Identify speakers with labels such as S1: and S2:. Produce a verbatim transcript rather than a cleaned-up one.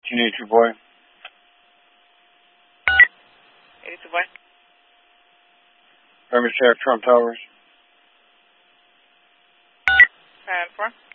S1: eighty-two boy.
S2: eighty-two boy.
S1: Primary Sheriff, Trump Towers.
S2: ten four.